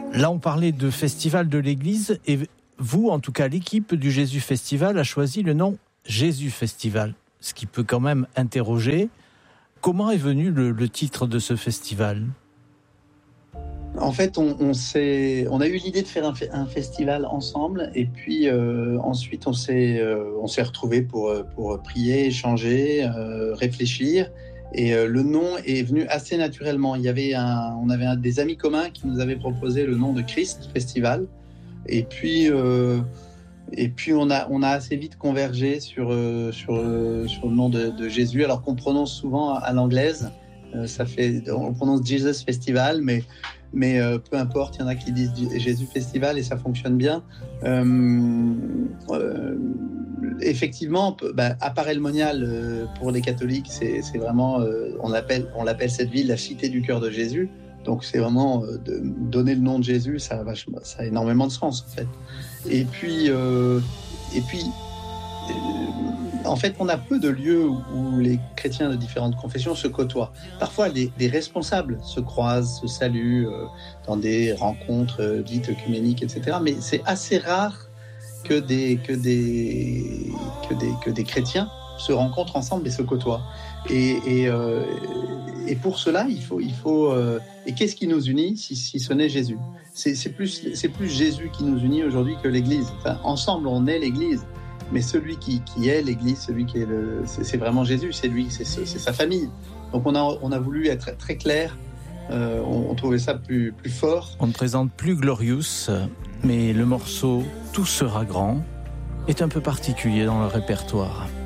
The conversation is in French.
Là, on parlait de festival de l'Église et vous, en tout cas, l'équipe du Jésus Festival a choisi le nom Jésus Festival, ce qui peut quand même interroger. Comment est venu le titre de ce festival ? En fait, on a eu l'idée de faire un festival ensemble, et puis ensuite on s'est retrouvés pour prier, échanger, réfléchir, et le nom est venu assez naturellement. On avait des amis communs qui nous avaient proposé le nom de Christ Festival, et puis on a assez vite convergé sur le nom de Jésus, alors qu'on prononce souvent à l'anglaise. On prononce Jesus Festival, mais peu importe, il y en a qui disent Jésus Festival et ça fonctionne bien. Effectivement, à Paray-le-Monial, pour les catholiques, c'est vraiment, on l'appelle cette ville la cité du cœur de Jésus. Donc c'est vraiment de donner le nom de Jésus, ça a énormément de sens en fait. Et puis en fait, on a peu de lieux où les chrétiens de différentes confessions se côtoient. Parfois, des responsables se croisent, se saluent dans des rencontres dites œcuméniques, etc. Mais c'est assez rare que des chrétiens se rencontrent ensemble et se côtoient. Et pour cela, il faut. Et qu'est-ce qui nous unit si ce n'est Jésus ? C'est plus Jésus qui nous unit aujourd'hui que l'Église. Enfin, ensemble, on est l'Église. Mais celui qui est l'Église, celui qui est c'est vraiment Jésus, c'est lui, c'est sa famille. Donc on a voulu être très clair, on trouvait ça plus fort. On ne présente plus Glorious, mais le morceau Tout sera grand est un peu particulier dans le répertoire.